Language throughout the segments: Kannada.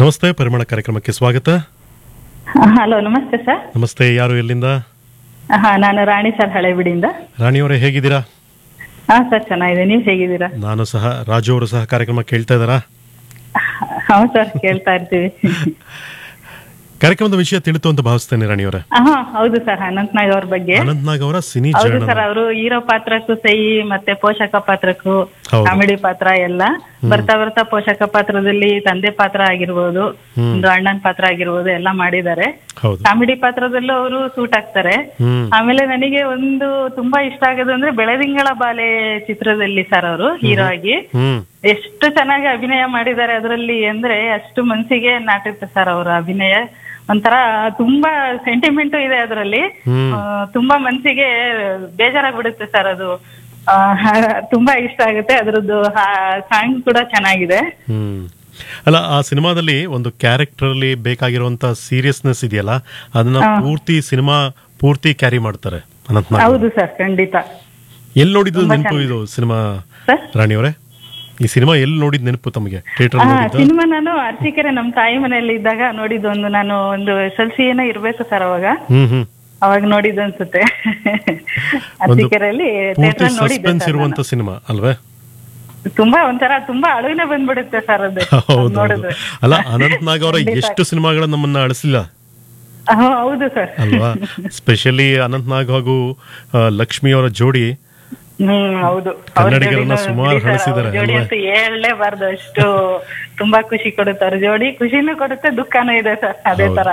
ನಮಸ್ತೆ, ಪರಿಮಳ ಕಾರ್ಯಕ್ರಮಕ್ಕೆ ಸ್ವಾಗತ. ಹಲೋ, ನಮಸ್ತೆ ಸರ್. ನಮಸ್ತೆ, ಯಾರು, ಎಲ್ಲಿಂದ? ನಾನು ರಾಣಿ ಸರ್, ಹಳೆಬಿಡಿಯಿಂದ. ರಾಣಿಯವರೇ, ಹೇಗಿದ್ದೀರಾ? ಸರ್, ಚೆನ್ನಾಗಿದೆ. ನೀವು ಹೇಗಿದ್ದೀರಾ? ನಾನು ಸಹ. ರಾಜು ಅವರು ಸಹ ಕಾರ್ಯಕ್ರಮ ಕೇಳ್ತಾ ಇದ್ದಾರಾ? ಹೌದು ಸರ್, ಕೇಳ್ತಾ ಇರ್ತೀವಿ. ಕಾರ್ಯಕ್ರಮದ ವಿಷಯ ತಿಳಿತು ಅಂತ ಭಾವಿಸ್ತೇನೆ ರಾಣಿಯವರೇ. ಹೌದು ಸರ್, ಅನಂತ್ನಾಗ್ ಅವ್ರ ಬಗ್ಗೆ. ಅನಂತ್ನಾಗ್ ಅವರ ಸಿನಿ ಹೌದು ಜರ್ನಲ್. ಸರ್, ಅವರು ಹೀರೋ ಪಾತ್ರಕ್ಕೂ ಸೈ, ಮತ್ತೆ ಪೋಷಕ ಪಾತ್ರಕ್ಕೂ, ಹೌದು. ಕಾಮಿಡಿ ಪಾತ್ರ ಎಲ್ಲ ಬರ್ತಾ ಬರ್ತಾ ಪೋಷಕ ಪಾತ್ರದಲ್ಲಿ ತಂದೆ ಪಾತ್ರ ಆಗಿರ್ಬೋದು, ಒಂದು ಅಣ್ಣನ ಪಾತ್ರ ಆಗಿರ್ಬೋದು, ಎಲ್ಲ ಮಾಡಿದ್ದಾರೆ. ಹೌದು. ಕಾಮಿಡಿ ಪಾತ್ರದಲ್ಲೂ ಅವರು ಸೂಟ್ ಆಗ್ತಾರೆ. ಆಮೇಲೆ ನನಗೆ ಒಂದು ತುಂಬಾ ಇಷ್ಟ ಆಗೋದು ಅಂದ್ರೆ ಬೆಳದಿಂಗಳ ಬಾಲೆ ಚಿತ್ರದಲ್ಲಿ ಸರ್ ಅವರು ಹೀರೋ ಆಗಿ ಎಷ್ಟು ಚೆನ್ನಾಗಿ ಅಭಿನಯ ಮಾಡಿದ್ದಾರೆ ಅದರಲ್ಲಿ ಅಂದ್ರೆ ಅಷ್ಟು ಮನ್ಸಿಗೆ ನಾಟುತ್ತೆ ಸರ್ ಅವರ ಅಭಿನಯ. ಒಂಥರ ತುಂಬಾ ಸೆಂಟಿಮೆಂಟು ಇದೆ ಅದರಲ್ಲಿ. ತುಂಬಾ ಮನ್ಸಿಗೆ ಬೇಜಾರಾಗ್ಬಿಡುತ್ತೆ ಸರ್ ಅದು. ತುಂಬಾ ಇಷ್ಟ ಆಗುತ್ತೆ ಅದ್ರದ್ದು. ಸಾಂಗ್ ಕೂಡ ಚೆನ್ನಾಗಿದೆ. ಅಲ್ಲ, ಆ ಸಿನಿಮಾದಲ್ಲಿ ಒಂದು ಕ್ಯಾರೆಕ್ಟರ್ ಅಲ್ಲಿ ಬೇಕಾಗಿರುವಂತ ಸೀರಿಯಸ್ನೆಸ್ ಇದೆಯಲ್ಲ, ಅದನ್ನ ಪೂರ್ತಿ ಸಿನಿಮಾ ಪೂರ್ತಿ ಕ್ಯಾರಿ ಮಾಡ್ತಾರೆ ಅನಂತ್ನಾಗ್. ಹೌದು ಸರ್, ಖಂಡಿತ. ಎಲ್ಲಿ ನೋಡಿದ್ದು ನೆನಪು ಇದು ಸಿನಿಮಾ ರಾಣಿಯವರೇ? ಈ ಸಿನಿಮಾ ಎಲ್ಲಿ ನೋಡಿದ್ ನೆನಪು ತಮಗೆ? ಥಿಯೇಟರ್ ಸಿನಿಮಾ ನಾನು ಅರಸೀಕೆರೆ ನಮ್ಮ ತಾಯಿ ಮನೆಯಲ್ಲಿ ಇದ್ದಾಗ ನೋಡಿದ್ದು. ನಾನು ಒಂದು SLC ಏನೋ ಇರ್ಬೇಕು ಸರ್ ಅವಾಗ. ಅವಾಗ ನೋಡಿದ್ದು ಅನ್ಸುತ್ತೆ. ಅರಸೀಕೆರೆಯಲ್ಲಿ ಸಸ್ಪೆನ್ಸ್ ಇರುವಂತ ಸಿನಿಮಾ ಅಲ್ವೇ? ತುಂಬಾ ಒಂಥರ ತುಂಬಾ ಅಳುವಿನ ಬಂದ್ಬಿಡುತ್ತೆ ಸರ್ ಅದು ನೋಡಿದ್ರೆ. ಅಲ್ಲ, ಅನಂತ್ನಾಗ್ ಅವರ ಎಷ್ಟು ಸಿನಿಮಾಗಳ ನಮ್ಮನ್ನ ಅಳಿಸಿಲ್ಲ. ಹೌದು ಸರ್ ಅಲ್ವಾ? ಸ್ಪೆಷಲಿ ಅನಂತ್ನಾಗ್ ಹಾಗೂ ಲಕ್ಷ್ಮಿ ಅವರ ಜೋಡಿ ಹೌದು, ಕನ್ನಡಿಗರನ್ನ ಸುಮಾರು ಹಳಿಸಿದ್ದಾರೆ. ಜೋಡಿ ಅಂತ ಹೇಳಲೇಬಾರ್ದು, ಅಷ್ಟು ತುಂಬಾ ಖುಷಿ ಕೊಡುತ್ತೆ ಅವ್ರ ಜೋಡಿ. ಖುಷಿನೂ ಕೊಡುತ್ತೆ, ದುಃಖನೂ ಇದೆ ಸರ್, ಅದೇ ತರ.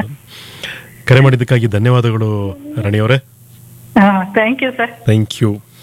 ಕರೆ ಮಾಡಿದ್ದಕ್ಕಾಗಿ ಧನ್ಯವಾದಗಳು ರಾಣಿಯವರೇ. Thank you sir. Thank you.